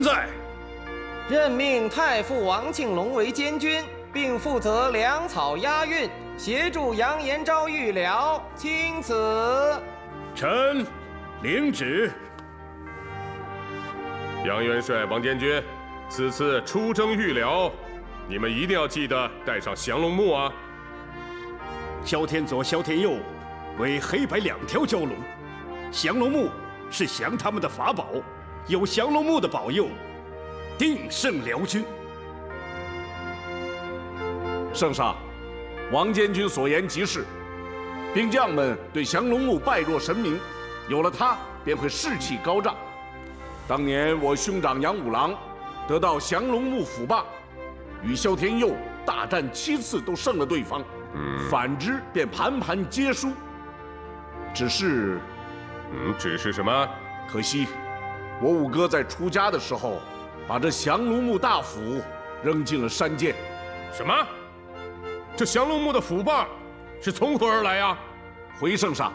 在。 任命太傅王庆龙为监军，并负责粮草押运，协助杨延昭御辽，钦此。 臣领旨。 杨元帅、王监军，此次出征御辽，你们一定要记得带上降龙木啊！ 萧天佐、萧天佑为黑白两条蛟龙，降龙木是降他们的法宝，有降龙木的保佑，定胜辽军。 圣上，王监军所言极是，兵将们对降龙木拜若神明，有了它便会士气高涨。当年我兄长杨五郎得到降龙木斧棒，与萧天佑大战7次都胜了对方，反之便盘盘皆输。只是什么？ 可惜我五哥在出家的时候，把这降龙木大斧扔进了山涧。 什么？这降龙木的斧棒是从何而来呀？ 回圣上，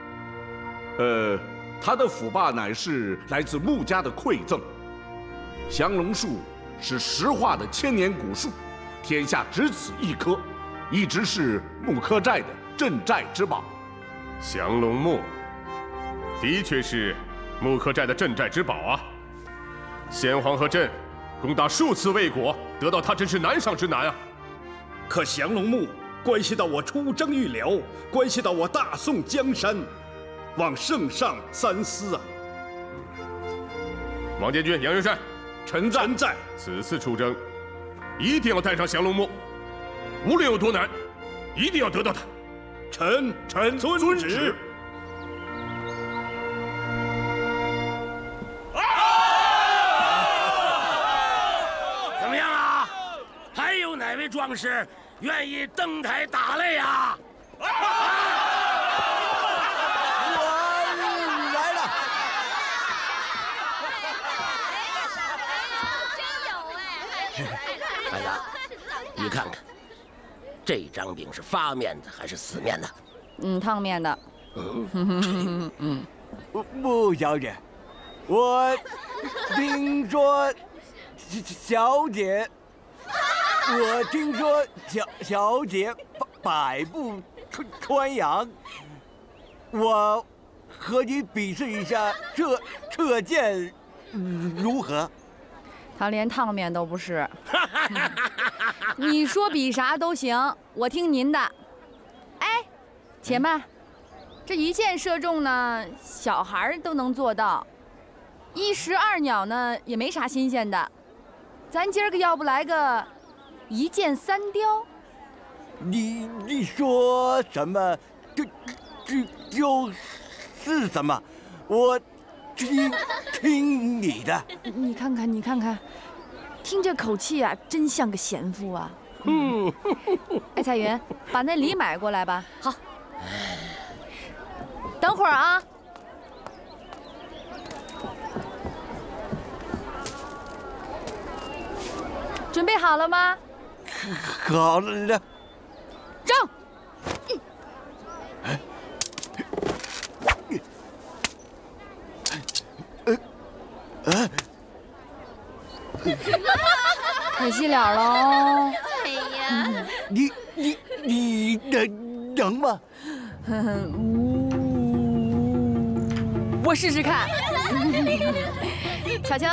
他的斧把乃是来自穆家的馈赠。降龙树是石化的千年古树，天下只此一棵，一直是木柯寨的镇寨之宝。 降龙木的确是木柯寨的镇寨之宝啊！先皇和朕攻打数次未果，得到它真是难上之难啊！ 可降龙木关系到我出征御辽，关系到我大宋江山，望圣上三思啊！ 王监军、杨元帅， 臣在。 此次出征，一定要带上降龙木，无论有多难，一定要得到它。 臣遵旨。 怎么样啊？还有哪位壮士愿意登台打擂啊？ 我来了。 真有哎！孩子，你看看，这张饼是发面的还是死面的？ 烫面的。 穆小姐，我听说小姐，小姐百步穿杨，我和你比试一下射箭如何？ 他连烫面都不是。你说比啥都行，我听您的。哎，且慢，这一箭射中呢，小孩都能做到；一石二鸟呢，也没啥新鲜的。咱今儿个要不来个一箭三雕？ 你说什么？就是什么？我听你的。 你看看，听这口气啊，真像个贤妇啊。哎，彩云，把那梨买过来吧。好。等会儿啊。准备好了吗？ 好了。 正。可惜了喽。 哎呀， 你能吗？ 我试试看。小青，